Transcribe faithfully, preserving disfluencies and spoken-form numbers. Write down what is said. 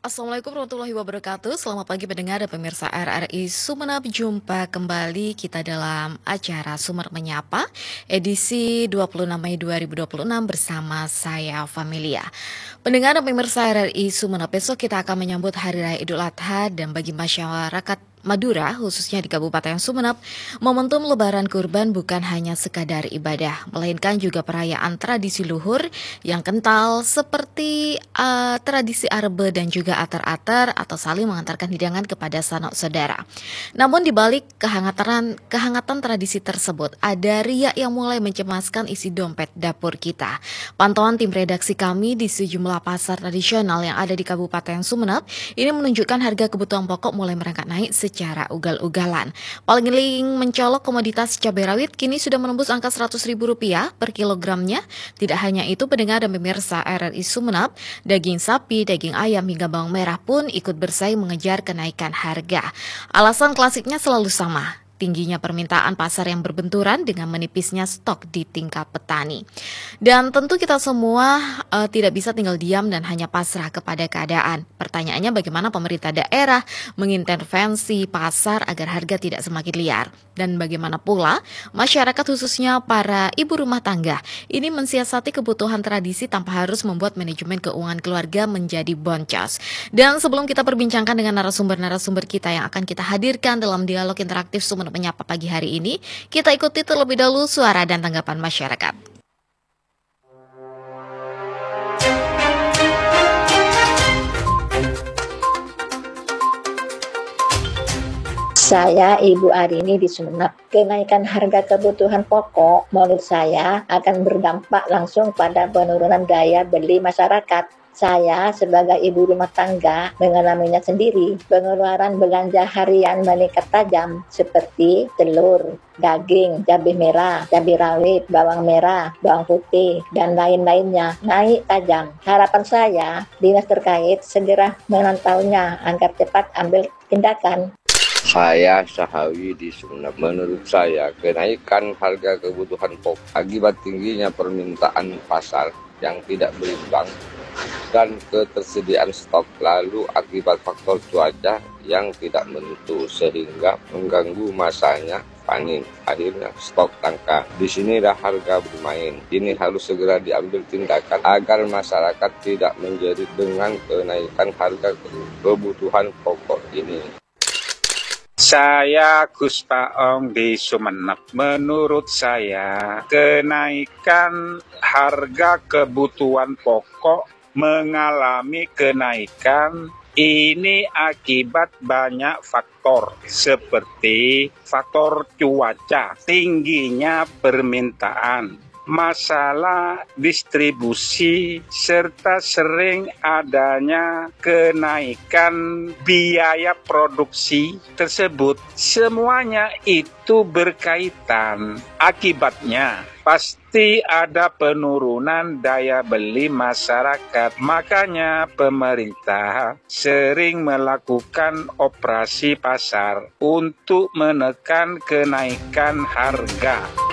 Assalamualaikum warahmatullahi wabarakatuh. Selamat pagi pendengar dan pemirsa R R I Sumeneb. Jumpa kembali kita dalam acara Sumer Menyapa edisi dua puluh enam Mei dua ribu dua puluh enam bersama saya Familia. Pendengar dan pemirsa R R I Sumeneb, besok kita akan menyambut Hari Raya Idul Adha, dan bagi masyarakat Madura, khususnya di Kabupaten Sumeneb, momentum Lebaran Kurban bukan hanya sekadar ibadah, melainkan juga perayaan tradisi luhur yang kental seperti uh, tradisi arbe dan juga atar-atar atau saling mengantarkan hidangan kepada sanak saudara. Namun di balik kehangatan kehangatan tradisi tersebut, ada riak yang mulai mencemaskan isi dompet dapur kita. Pantauan tim redaksi kami di sejumlah pasar tradisional yang ada di Kabupaten Sumeneb ini menunjukkan harga kebutuhan pokok mulai merangkak naik secara ugal-ugalan. Paling mencolok komoditas cabai rawit kini sudah menembus angka seratus ribu rupiah per kilogramnya. Tidak hanya itu, pendengar dan pemirsa R R I Sumeneb, daging sapi, daging ayam hingga bawang merah pun ikut bersaing mengejar kenaikan harga. Alasan klasiknya selalu sama: tingginya permintaan pasar yang berbenturan dengan menipisnya stok di tingkat petani. Dan tentu kita semua uh, tidak bisa tinggal diam dan hanya pasrah kepada keadaan. Pertanyaannya, bagaimana pemerintah daerah mengintervensi pasar agar harga tidak semakin liar? Dan bagaimana pula masyarakat, khususnya para ibu rumah tangga, ini mensiasati kebutuhan tradisi tanpa harus membuat manajemen keuangan keluarga menjadi boncos. Dan sebelum kita perbincangkan dengan narasumber-narasumber kita yang akan kita hadirkan dalam dialog interaktif Sumeneb Menyapa pagi hari ini, kita ikuti terlebih dahulu suara dan tanggapan masyarakat. Saya Ibu Arini di Sumeneb. Kenaikan harga kebutuhan pokok menurut saya akan berdampak langsung pada penurunan daya beli masyarakat. Saya sebagai ibu rumah tangga mengalaminya sendiri. Pengeluaran belanja harian meningkat tajam seperti telur, daging, cabai merah, cabai rawit, bawang merah, bawang putih, dan lain-lainnya naik tajam. Harapan saya, dinas terkait segera memantaunya agar cepat ambil tindakan. Saya Sahawi di Sumeneb. Menurut saya, kenaikan harga kebutuhan pokok akibat tingginya permintaan pasar yang tidak berimbang dan ketersediaan stok, lalu akibat faktor cuaca yang tidak menentu sehingga mengganggu masanya panen. Akhirnya stok langka. Di sinilah harga bermain. Ini harus segera diambil tindakan agar masyarakat tidak menjadi dengan kenaikan harga kebutuhan pokok ini. Saya Gus Paong di Sumeneb. Menurut saya, kenaikan harga kebutuhan pokok mengalami kenaikan ini akibat banyak faktor, seperti faktor cuaca, tingginya permintaan, masalah distribusi, serta sering adanya kenaikan biaya produksi tersebut. Semuanya itu berkaitan. Akibatnya pasti ada penurunan daya beli masyarakat. Makanya pemerintah sering melakukan operasi pasar untuk menekan kenaikan harga.